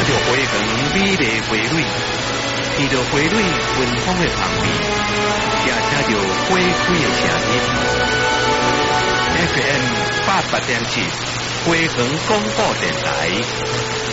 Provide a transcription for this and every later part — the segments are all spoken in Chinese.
着花园美丽花蕊，闻着花蕊芬芳的香味，也听着花开的声音。FM 88.7，花园广播电台。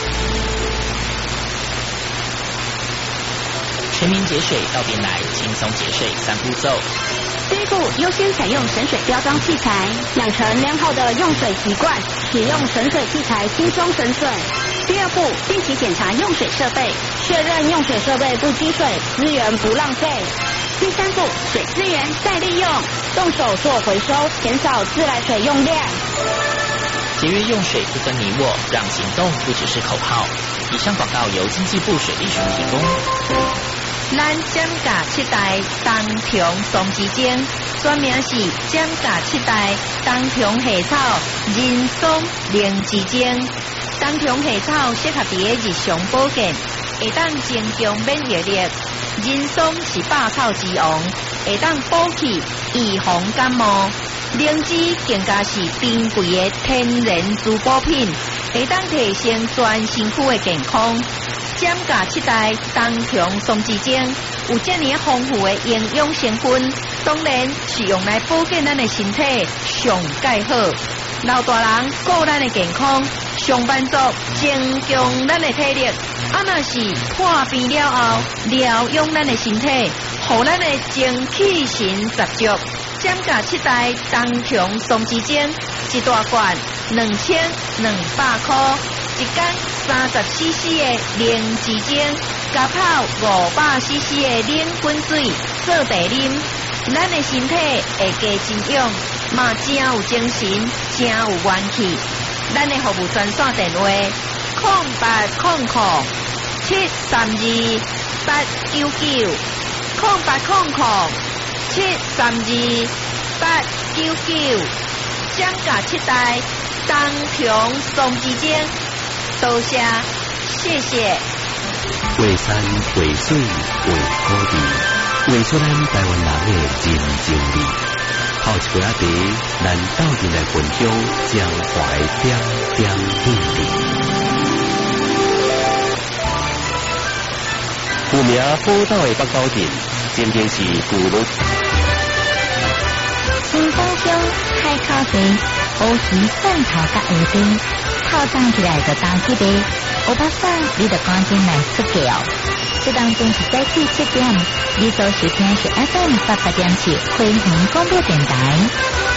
全民节水到边来，轻松节水3步骤。 第一步，优先采用省水标章器材，养成良好的用水习惯，使用省水器材轻松省水。第二步，定期检查用水设备，确认用水设备不积水，资源不浪费。第三步，水资源再利用，动手做回收，减少自来水用量。 节约用水不分你我，让行动不只是口号。以上广告由经济部水利署提供。 咱减价7代冬虫松枝精，专名是减价7代冬虫夏草人松灵枝精。冬虫夏草适合伫日常保健，会当增强免疫力。人松是百草之王，会当补气预防感冒。灵芝更加是珍贵的天然滋补品，会当提升全身躯的健康。减价7代冬虫松枝精有这么丰富的营养成分，当然是用来保健咱的身体上介好。老大人顾咱的健康，上班族增强咱的体力，若是破病了后疗养咱的身体，互咱的精气神十足。减价7代冬虫松枝精一大罐2200块，一天30cc 的灵芝精，加泡500cc 的冷滚水做茶啉，咱的身体会加增氧，嘛真有精神，真有元气。咱的服务专线电话0800-732-899 0800-732-899，减价7代冬虫松枝精，多谢，谢谢。 为山为水为土地，为出咱台湾人的人情味。泡一杯仔茶，咱斗阵来分享江淮点点滴滴。有名宝岛的北斗镇，渐渐是旧路。 新丰乡海口地，乌鱼蒜头甲鹅丁，套装起来就当起杯。欧巴桑，你得赶紧来出价哦！这当中是早起7点，你所收听是 FM 88.7花莲广播电台。